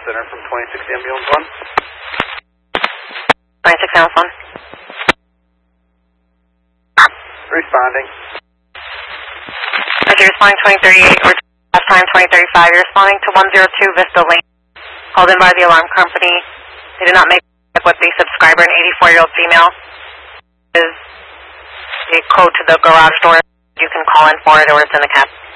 Center from 26 Ambulance 1. 26 Ambulance 1. Responding. As you're responding 2038 or last time 2035, you're responding to 102 Vista Lane. Called in by the alarm company. They did not make with the subscriber, an 84-year-old female. Is a code to the garage door. You can call in for it or it's in the cab.